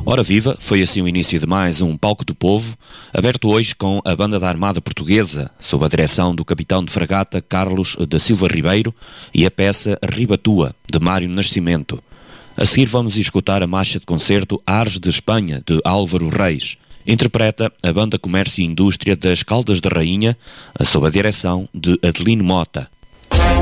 Ora viva, foi assim o início de mais um Palco do Povo, aberto hoje com a Banda da Armada Portuguesa, sob a direção do capitão de fragata Carlos da Silva Ribeiro e a peça Ribatua, de Mário Nascimento. A seguir vamos escutar a marcha de concerto Ares de Espanha, de Álvaro Reis. Interpreta a Banda Comércio e Indústria das Caldas da Rainha, sob a direção de Adelino Mota.